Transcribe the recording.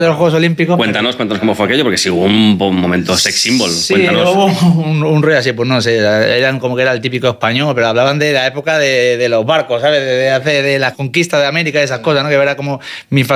de los Juegos Olímpicos. Cuéntanos cómo fue aquello, porque sí hubo un momento sex symbol. Sí, Cuéntanos. hubo un rollo así, pues no sé, eran como que era el típico español, pero hablaban de la época de los barcos, ¿sabes? De las conquistas de América y esas cosas, ¿no? Que era como mi